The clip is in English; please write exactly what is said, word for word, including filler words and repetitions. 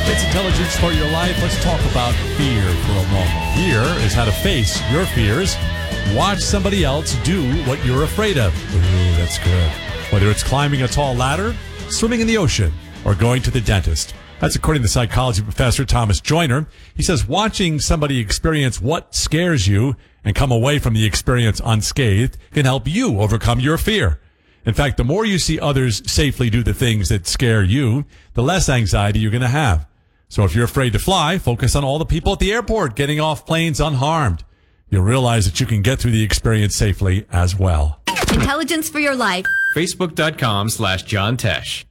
It's intelligence for your life. Let's talk about fear for a moment. Fear is how to face your fears. Watch somebody else do what you're afraid of. Ooh, that's good. Whether it's climbing a tall ladder, swimming in the ocean, or going to the dentist. That's according to psychology professor Thomas Joyner. He says watching somebody experience what scares you and come away from the experience unscathed can help you overcome your fear. In fact, the more you see others safely do the things that scare you, the less anxiety you're going to have. So if you're afraid to fly, focus on all the people at the airport getting off planes unharmed. You'll realize that you can get through the experience safely as well. Intelligence for your life. Facebook.com slash John Tesh.